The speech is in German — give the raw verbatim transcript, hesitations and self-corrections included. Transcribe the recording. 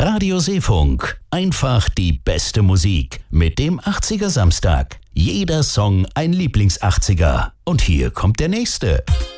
Radio Seefunk. Einfach die beste Musik. Mit dem achtziger Samstag. Jeder Song ein Lieblings-achtziger. Und hier kommt der nächste.